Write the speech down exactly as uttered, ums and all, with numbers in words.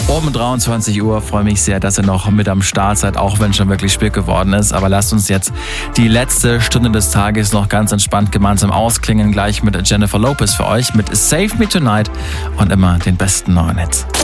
Um dreiundzwanzig Uhr freue mich sehr, dass ihr noch mit am Start seid, auch wenn schon wirklich spät geworden ist. Aber lasst uns jetzt die letzte Stunde des Tages noch ganz entspannt gemeinsam ausklingen. Gleich mit Jennifer Lopez für euch mit Save Me Tonight und immer den besten neuen Hits.